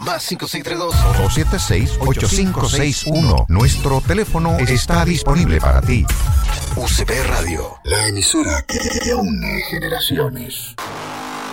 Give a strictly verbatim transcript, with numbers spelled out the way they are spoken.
Más cinco seis tres dos, dos siete seis, ocho cinco seis uno. Nuestro teléfono está disponible para ti. U C P Radio, la emisora que une generaciones.